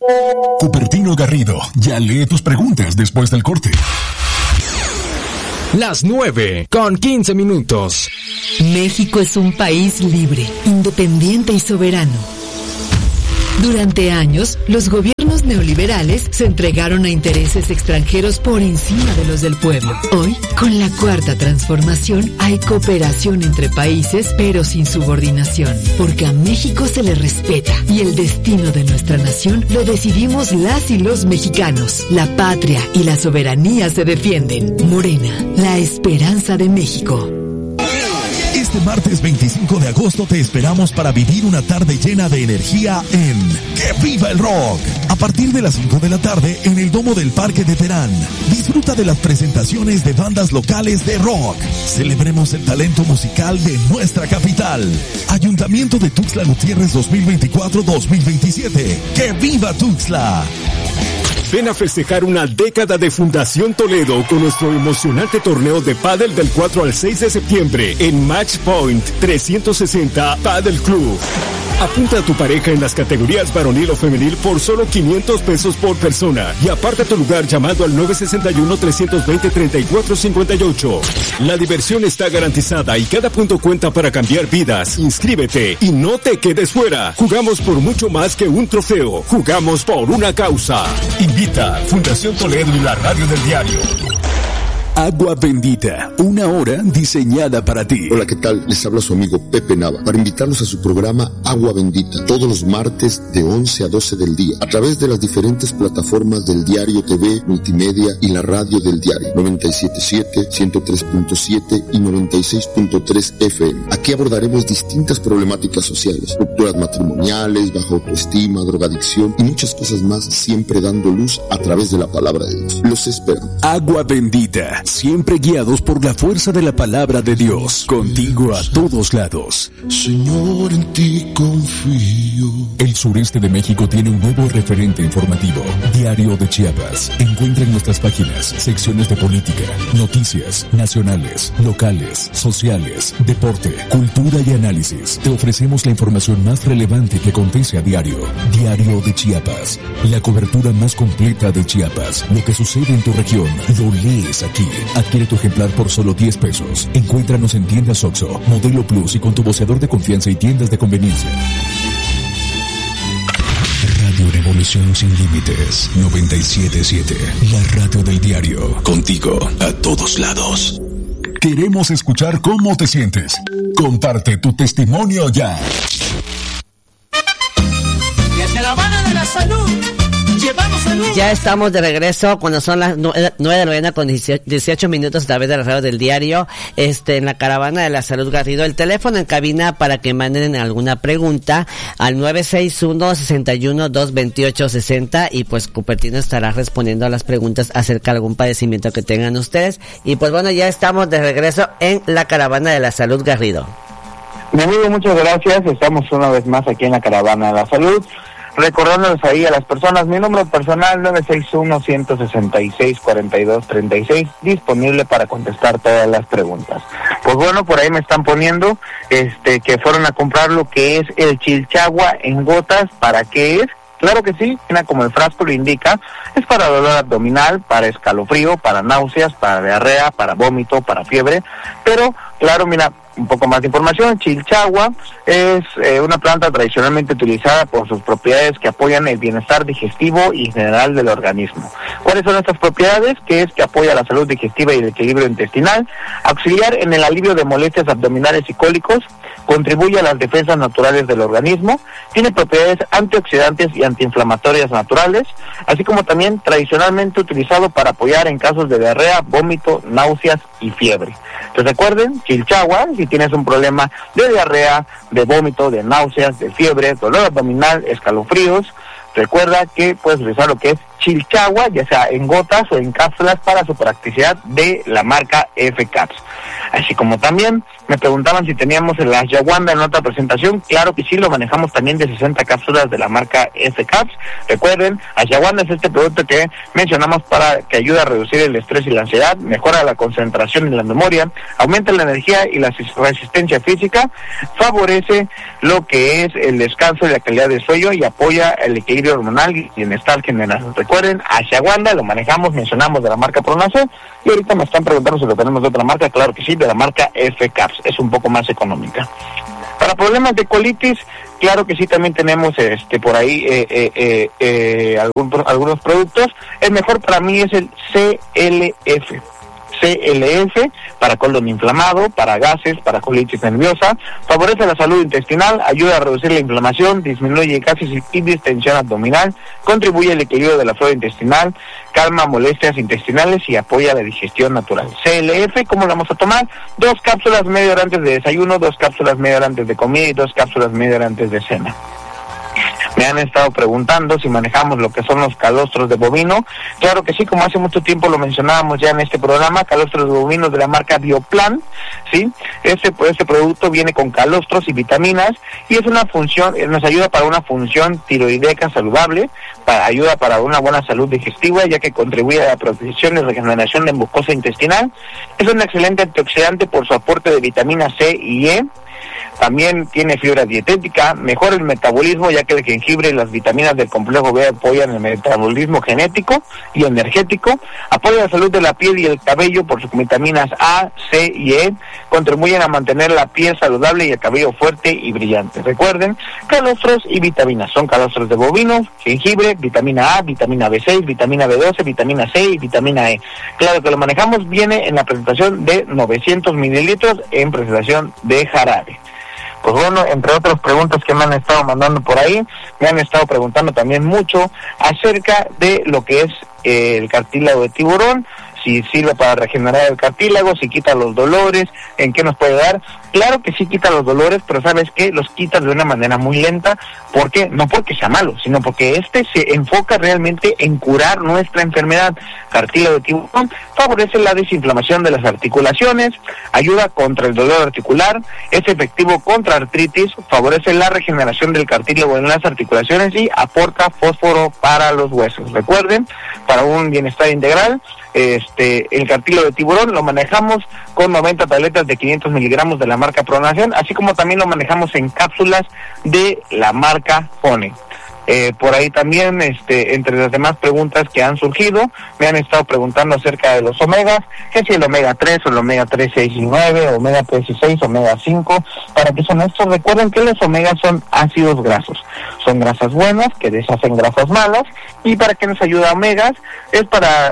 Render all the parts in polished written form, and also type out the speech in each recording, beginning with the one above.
Cupertino Garrido ya lee tus preguntas después del corte. Las 9:15. México es un país libre, independiente y soberano. Durante años, los gobiernos neoliberales se entregaron a intereses extranjeros por encima de los del pueblo. Hoy, con la Cuarta Transformación, hay cooperación entre países, pero sin subordinación, porque a México se le respeta y el destino de nuestra nación lo decidimos las y los mexicanos. La patria y la soberanía se defienden. Morena, la esperanza de México. Este martes 25 de agosto te esperamos para vivir una tarde llena de energía en ¡Que Viva el Rock! A partir de las 5 de la tarde en el Domo del Parque de Terán. Disfruta de las presentaciones de bandas locales de rock. Celebremos el talento musical de nuestra capital. Ayuntamiento de Tuxtla Gutiérrez 2024-2027. ¡Que viva Tuxtla! Ven a festejar una década de Fundación Toledo con nuestro emocionante torneo de pádel del 4 al 6 de septiembre en Match Point 360 Padel Club. Apunta a tu pareja en las categorías varonil o femenil por solo $500 por persona y aparta tu lugar llamando al 961-320-3458. La diversión está garantizada y cada punto cuenta para cambiar vidas. Inscríbete y no te quedes fuera. Jugamos por mucho más que un trofeo. Jugamos por una causa. Invita Fundación Toledo y la Radio del Diario. Agua Bendita, una hora diseñada para ti. Hola, ¿qué tal? Les habla su amigo Pepe Nava para invitarlos a su programa Agua Bendita, todos los martes de 11 a 12 del día, a través de las diferentes plataformas del Diario TV, Multimedia y la Radio del Diario, 97.7, 103.7 y 96.3 FM. Aquí abordaremos distintas problemáticas sociales, rupturas matrimoniales, baja autoestima, drogadicción y muchas cosas más, siempre dando luz a través de la palabra de Dios. Los espero. Agua Bendita, siempre guiados por la fuerza de la palabra de Dios, contigo a todos lados. Señor, en ti confío. El sureste de México tiene un nuevo referente informativo, Diario de Chiapas. Encuentra en nuestras páginas secciones de política, noticias nacionales, locales, sociales, deporte, cultura y análisis. Te ofrecemos la información más relevante que acontece a diario. Diario de Chiapas, la cobertura más completa de Chiapas. Lo que sucede en tu región, lo lees aquí. Adquiere tu ejemplar por solo $10. Encuéntranos en tiendas Oxxo, Modelo Plus y con tu voceador de confianza y tiendas de conveniencia. Radio Revolución Sin Límites 97.7, la radio del diario, contigo a todos lados. Queremos escuchar cómo te sientes. Comparte tu testimonio ya. Desde la Habana de la Salud, llevamos salud. Ya estamos de regreso cuando son las 9 de la mañana con 18 minutos a través de la radio del diario, en la Caravana de la Salud Garrido. El teléfono en cabina para que manden alguna pregunta al 961-61-228-60 y pues Cupertino estará respondiendo a las preguntas acerca de algún padecimiento que tengan ustedes. Y pues bueno, ya estamos de regreso en la Caravana de la Salud Garrido. Mi amigo, muchas gracias. Estamos una vez más aquí en la Caravana de la Salud. Recordándoles ahí a las personas, mi número personal 961-166-4236, disponible para contestar todas las preguntas. Pues bueno, por ahí me están poniendo que fueron a comprar lo que es el chilchagua en gotas. ¿Para qué es? Claro que sí, como el frasco lo indica, es para dolor abdominal, para escalofrío, para náuseas, para diarrea, para vómito, para fiebre, pero claro, mira, un poco más de información. Chilchagua es una planta tradicionalmente utilizada por sus propiedades que apoyan el bienestar digestivo y general del organismo. ¿Cuáles son estas propiedades? Que es que apoya la salud digestiva y el equilibrio intestinal, auxiliar en el alivio de molestias abdominales y cólicos, contribuye a las defensas naturales del organismo, tiene propiedades antioxidantes y antiinflamatorias naturales, así como también tradicionalmente utilizado para apoyar en casos de diarrea, vómito, náuseas y fiebre. Entonces recuerden, chilchagua, si tienes un problema de diarrea, de vómito, de náuseas, de fiebre, dolor abdominal, escalofríos, recuerda que puedes utilizar lo que es Chilchagua, ya sea en gotas o en cápsulas para su practicidad de la marca F-Caps. Así como también me preguntaban si teníamos el ashwagandha en otra presentación. Claro que sí, lo manejamos también de 60 cápsulas de la marca F-Caps. Recuerden, ashwagandha es este producto que mencionamos para que ayuda a reducir el estrés y la ansiedad, mejora la concentración y la memoria, aumenta la energía y la resistencia física, favorece lo que es el descanso y la calidad de sueño y apoya el equilibrio hormonal y bienestar general. Recuerden, ashwagandha lo manejamos, mencionamos de la marca Pronace, y ahorita me están preguntando si lo tenemos de otra marca. Claro que sí, de la marca F-Caps, es un poco más económica. Para problemas de colitis, claro que sí, también tenemos por ahí algunos productos. El mejor para mí es el CLF para colon inflamado, para gases, para colitis nerviosa, favorece la salud intestinal, ayuda a reducir la inflamación, disminuye gases y distensión abdominal, contribuye al equilibrio de la flora intestinal, calma molestias intestinales y apoya la digestión natural. CLF, ¿cómo lo vamos a tomar? 2 cápsulas media hora antes de desayuno, 2 cápsulas media hora antes de comida y 2 cápsulas media hora antes de cena. Me han estado preguntando si manejamos lo que son los calostros de bovino. Claro que sí, como hace mucho tiempo lo mencionábamos ya en este programa, calostros de bovino de la marca Bioplan, ¿sí? Este producto viene con calostros y vitaminas y es una función, nos ayuda para una función tiroidea saludable, ayuda para una buena salud digestiva, ya que contribuye a la protección y regeneración de mucosa intestinal. Es un excelente antioxidante por su aporte de vitamina C y E. También tiene fibra dietética, mejora el metabolismo, ya que el jengibre y las vitaminas del complejo B apoyan el metabolismo genético y energético, apoya la salud de la piel y el cabello por sus vitaminas A, C y E, contribuyen a mantener la piel saludable y el cabello fuerte y brillante. Recuerden, calostros y vitaminas, son calostros de bovino, jengibre, vitamina A, vitamina B6, vitamina B12, vitamina C y vitamina E. Claro que lo manejamos, viene en la presentación de 900 mililitros en presentación de jarabe. Pues bueno, entre otras preguntas que me han estado mandando por ahí, me han estado preguntando también mucho acerca de lo que es el cartílago de tiburón, si sirve para regenerar el cartílago, si quita los dolores, en qué nos puede dar. Claro que sí quita los dolores, pero ¿sabes qué? Los quita de una manera muy lenta. ¿Por qué? No porque sea malo, sino porque se enfoca realmente en curar nuestra enfermedad. Cartílago de tiburón favorece la desinflamación de las articulaciones, ayuda contra el dolor articular, es efectivo contra artritis, favorece la regeneración del cartílago en las articulaciones y aporta fósforo para los huesos. Recuerden, para un bienestar integral, el cartílago de tiburón lo manejamos con 90 tabletas de 500 miligramos de la marca Pronación, así como también lo manejamos en cápsulas de la marca Fone. Por ahí también, entre las demás preguntas que han surgido, me han estado preguntando acerca de los omegas, que si el omega 3 o el omega 3, 6 y 9, omega 3 y 6, omega 5, ¿para qué son estos? Recuerden que los omegas son ácidos grasos, son grasas buenas que deshacen grasas malas. ¿Y para qué nos ayuda omegas? Es para,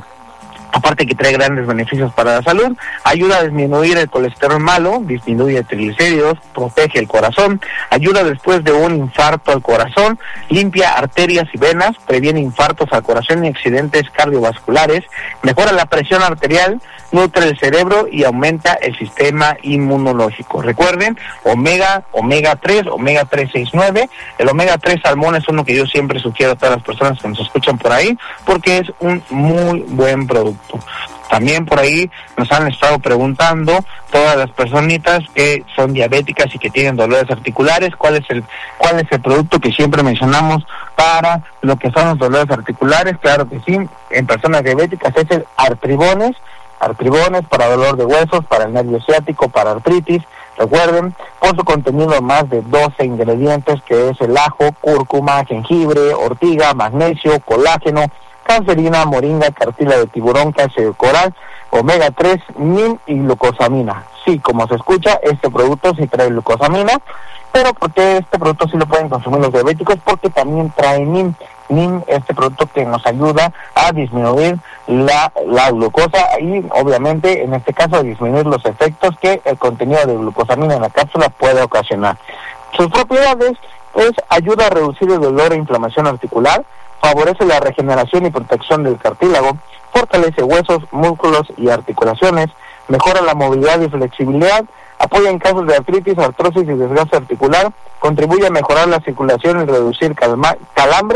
aparte que trae grandes beneficios para la salud, ayuda a disminuir el colesterol malo, disminuye triglicéridos, protege el corazón, ayuda después de un infarto al corazón, limpia arterias y venas, previene infartos al corazón y accidentes cardiovasculares, mejora la presión arterial, nutre el cerebro y aumenta el sistema inmunológico. Recuerden, omega 3, omega 3, 6, 9, el omega 3 salmón es uno que yo siempre sugiero a todas las personas que nos escuchan por ahí, porque es un muy buen producto. También por ahí nos han estado preguntando todas las personitas que son diabéticas y que tienen dolores articulares, cuál es el producto que siempre mencionamos para lo que son los dolores articulares. Claro que sí, en personas diabéticas es el artribones para dolor de huesos, para el nervio ciático, para artritis. Recuerden, por su contenido más de 12 ingredientes, que es el ajo, cúrcuma, jengibre, ortiga, magnesio, colágeno, cancerina, moringa, cartílago de tiburón, calcio de coral, omega 3, NIM y glucosamina. Sí, como se escucha, este producto sí trae glucosamina, pero ¿por qué este producto sí lo pueden consumir los diabéticos? Porque también trae NIM. NIM, este producto que nos ayuda a disminuir la glucosa y obviamente en este caso a disminuir los efectos que el contenido de glucosamina en la cápsula puede ocasionar. Sus propiedades es ayuda a reducir el dolor e inflamación articular, favorece la regeneración y protección del cartílago, fortalece huesos, músculos y articulaciones, mejora la movilidad y flexibilidad, apoya en casos de artritis, artrosis y desgaste articular, contribuye a mejorar la circulación y reducir calambres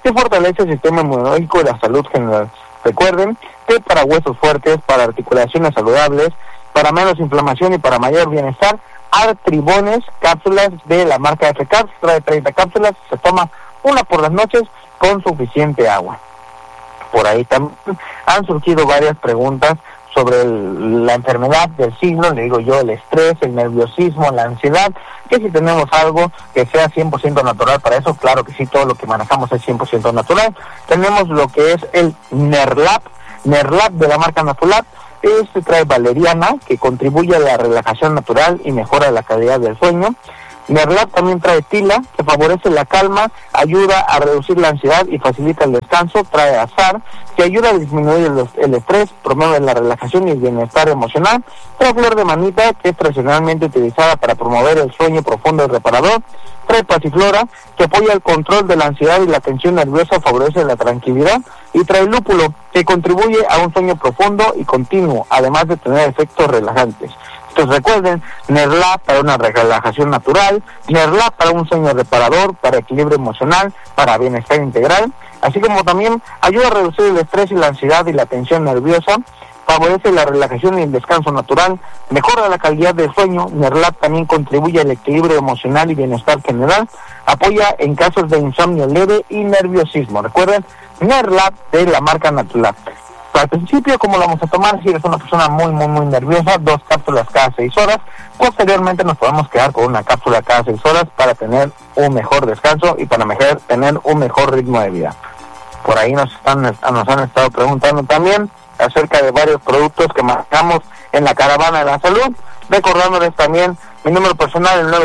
que fortalece el sistema inmunológico y la salud general. Recuerden que para huesos fuertes, para articulaciones saludables, para menos inflamación y para mayor bienestar, Artribones, cápsulas de la marca FCAPS, trae 30 cápsulas, se toma una por las noches con suficiente agua. Por ahí también han surgido varias preguntas sobre la enfermedad del siglo, le digo yo, el estrés, el nerviosismo, la ansiedad, que si tenemos algo que sea 100% natural para eso. Claro que sí, todo lo que manejamos es 100% natural. Tenemos lo que es el Nerlab de la marca Natulab. Este trae valeriana, que contribuye a la relajación natural y mejora la calidad del sueño. Nerlab también trae tila, que favorece la calma, ayuda a reducir la ansiedad y facilita el descanso. Trae azar, que ayuda a disminuir el estrés, promueve la relajación y el bienestar emocional. Trae flor de manita, que es tradicionalmente utilizada para promover el sueño profundo y reparador. Trae pasiflora, que apoya el control de la ansiedad y la tensión nerviosa, favorece la tranquilidad. Y trae lúpulo, que contribuye a un sueño profundo y continuo, además de tener efectos relajantes. Entonces recuerden, Nerlab para una relajación natural, Nerlab para un sueño reparador, para equilibrio emocional, para bienestar integral, así como también ayuda a reducir el estrés y la ansiedad y la tensión nerviosa, favorece la relajación y el descanso natural, mejora la calidad del sueño. Nerlab también contribuye al equilibrio emocional y bienestar general, apoya en casos de insomnio leve y nerviosismo. Recuerden, Nerlab de la marca Natulab. Al principio, ¿cómo lo vamos a tomar? Si eres una persona muy nerviosa, 2 cápsulas cada 6 horas. Posteriormente nos podemos quedar con una cápsula cada 6 horas para tener un mejor descanso y para tener un mejor ritmo de vida. Por ahí nos han estado preguntando también acerca de varios productos que manejamos en la Caravana de la Salud. Recordándoles también mi número personal, el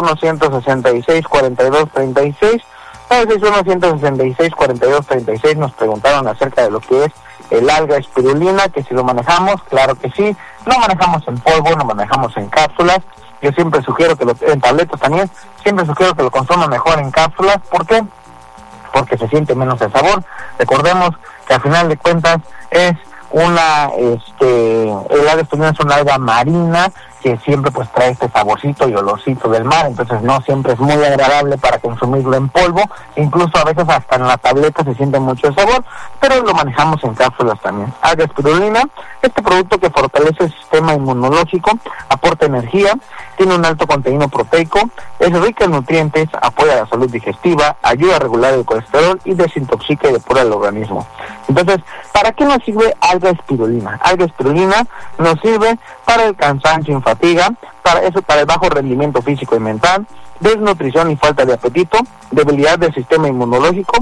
961-166-4236. 961-166-4236. Nos preguntaron acerca de lo que es el alga espirulina, que si lo manejamos, claro que sí. Lo manejamos en polvo, lo manejamos en cápsulas. Yo siempre sugiero que en tabletas también, siempre sugiero que lo consuman mejor en cápsulas. ¿Por qué? Porque se siente menos el sabor. Recordemos que al final de cuentas es el alga espirulina es una alga marina que siempre pues trae este saborcito y olorcito del mar, entonces no siempre es muy agradable para consumirlo en polvo, incluso a veces hasta en la tableta se siente mucho el sabor, pero lo manejamos en cápsulas también. Alga espirulina, este producto que fortalece el sistema inmunológico, aporta energía, tiene un alto contenido proteico, es rica en nutrientes, apoya la salud digestiva, ayuda a regular el colesterol y desintoxica y depura el organismo. Entonces, ¿para qué nos sirve alga espirulina? Alga espirulina nos sirve para el cansancio y fatiga, para el bajo rendimiento físico y mental, desnutrición y falta de apetito, debilidad del sistema inmunológico,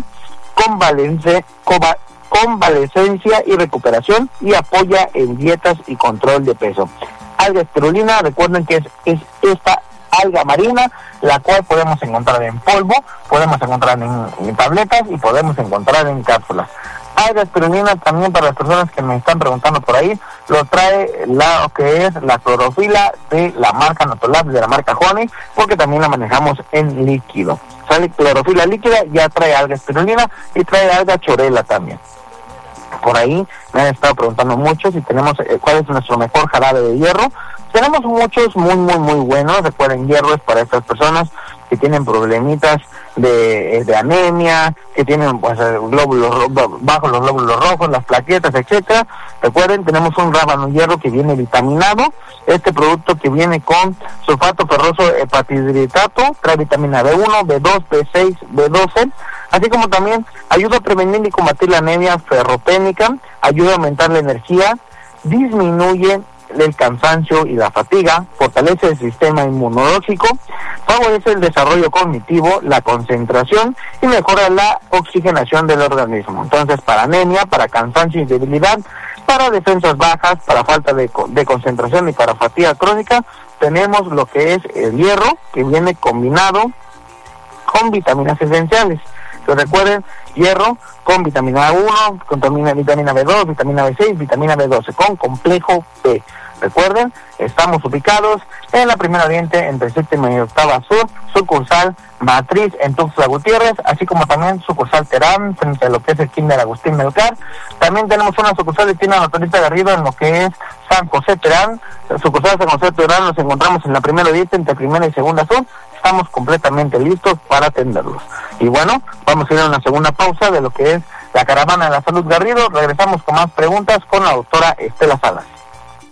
convalescencia y recuperación, y apoya en dietas y control de peso. Alga espirulina, recuerden que es esta alga marina, la cual podemos encontrar en polvo, podemos encontrar en tabletas y podemos encontrar en cápsulas. Alga espirulina también, para las personas que me están preguntando por ahí, lo trae lo que es la clorofila de la marca Natulab, de la marca Honey, porque también la manejamos en líquido. Sale clorofila líquida, ya trae alga espirulina y trae alga chorela también. Por ahí me han estado preguntando mucho si tenemos cuál es nuestro mejor jarabe de hierro. Tenemos muchos muy buenos. Recuerden, hierro es para estas personas que tienen problemitas de anemia, que tienen pues glóbulos bajo los glóbulos rojos, las plaquetas, etcétera. Recuerden, tenemos un rábano hierro que viene vitaminado. Este producto que viene con sulfato ferroso hepatidritato, trae vitamina B1, B2, B6, B12, así como también ayuda a prevenir y combatir la anemia ferropénica, ayuda a aumentar la energía, disminuye el cansancio y la fatiga, fortalece el sistema inmunológico, favorece el desarrollo cognitivo, la concentración y mejora la oxigenación del organismo. Entonces, para anemia, para cansancio y debilidad, para defensas bajas, para falta de concentración y para fatiga crónica, tenemos lo que es el hierro, que viene combinado con vitaminas esenciales. Entonces, recuerden, hierro con vitamina 1, con vitamina B2, vitamina B6, vitamina B12, con complejo B. Recuerden, estamos ubicados en la Primera Oriente, entre Séptima y Octava Sur, sucursal Matriz en Tuxtla Gutiérrez, así como también sucursal Terán, frente a lo que es el Kinder Agustín Melgar. También tenemos una sucursal de tienda Motorista Garrido en lo que es San José Terán. Sucursal San José Terán nos encontramos en la Primera Oriente, entre Primera y Segunda Sur, estamos completamente listos para atenderlos. Y bueno, vamos a ir a una segunda pausa de lo que es la Caravana de la Salud Garrido. Regresamos con más preguntas con la doctora Estela Salas.